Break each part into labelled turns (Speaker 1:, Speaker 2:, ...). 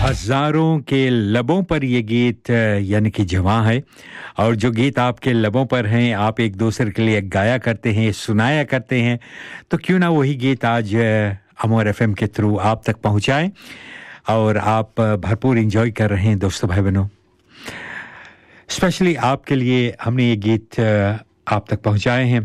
Speaker 1: हजारों के लबों पर ये गीत यानी कि जवां है और जो गीत आपके लबों पर हैं आप एक दूसरे के लिए गाया करते हैं सुनाया करते हैं तो क्यों ना वही गीत आज अमर एफएम के थ्रू आप तक पहुंचाएं और आप भरपूर एंजॉय कर रहे हैं दोस्तों भाई बहनों स्पेशली आपके लिए हमने ये गीत आप तक पहुंचाए हैं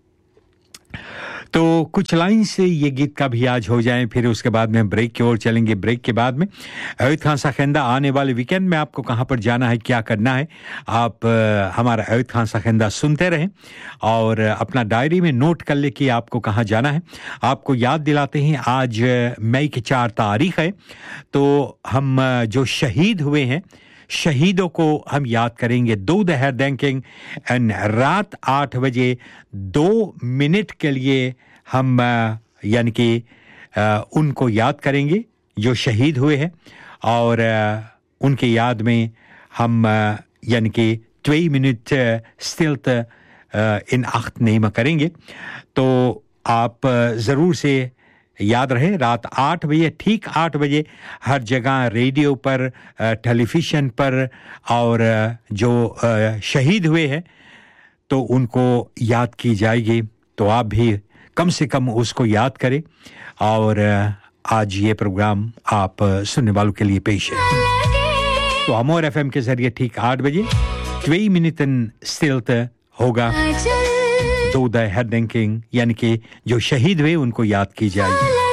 Speaker 1: तो कुछ लाइन से ये गीत का भी आज हो जाए फिर उसके बाद में ब्रेक की ओर चलेंगे ब्रेक के बाद में अयोध खान साखेंदा आने वाले वीकेंड में आपको कहां पर जाना है क्या करना है आप हमारा अयोध खान साखेंदा सुनते रहें और अपना डायरी में नोट कर ले कि आपको कहां जाना है आपको याद दिलाते हैं आज मई की 4 तारीख है तो हम जो शहीद हुए हैं शहीदों को हम याद करेंगे 2 दहर देंकिंग एंड रात 8 बजे 2 मिनट के लिए हम यानी कि उनको याद करेंगे जो शहीद हुए हैं और उनके याद में हम यानी कि 2 minute stilte in acht nemen करेंगे तो आप जरूर से याद रहे रात 8 बजे ठीक 8 बजे हर जगह रेडियो पर टेलीविजन पर और जो शहीद हुए हैं तो उनको याद की जाएगी तो आप भी कम से कम उसको याद करें और आज ये प्रोग्राम आप सुनने वालों के लिए पेश है तो अमर एफएम के जरिए ठीक 8 बजे 2 मिनटन stilte होगा दो द हेडलिंकिंग यानी कि जो शहीद हुए उनको याद की जाएगी